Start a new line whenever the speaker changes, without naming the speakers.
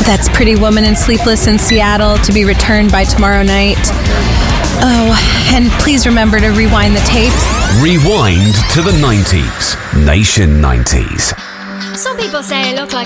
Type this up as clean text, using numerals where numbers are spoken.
That's Pretty Woman and Sleepless in Seattle, to be returned by tomorrow night. Oh, and please remember to rewind the tapes.
Rewind to the 90s. Nation 90s.
Some people say I look like